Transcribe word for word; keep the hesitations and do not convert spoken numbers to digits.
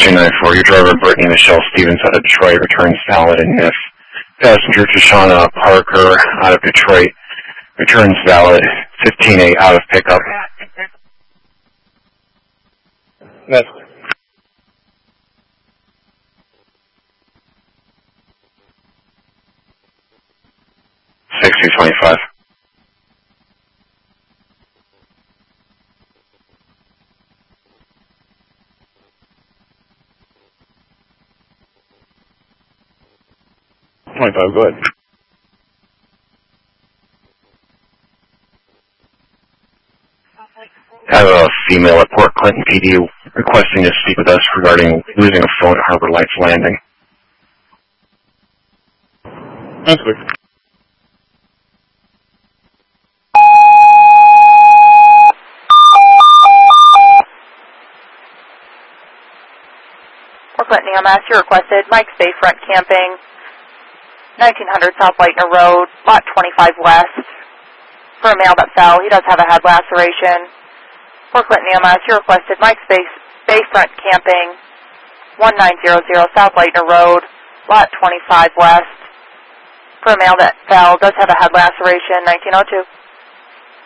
two nine four, your driver Brittany Michelle Stevens out of Detroit returns valid, and if passenger Tashana Parker out of Detroit returns valid, fifteen eight out of pickup. That's sixty twenty-five. twenty-five, go ahead. I have a female at Port Clinton P D requesting to speak with us regarding losing a phone at Harbor Lights Landing. That's good. Port Clinton E M S, you requested Mike's Bayfront Camping, nineteen hundred South Lightner Road, lot twenty-five West. For a male that fell, he does have a head laceration. Port Clinton E M S, you requested Mike's Bay, Bayfront Camping, nineteen hundred South Lightner Road, lot twenty-five West. For a male that fell, does have a head laceration, nineteen oh two.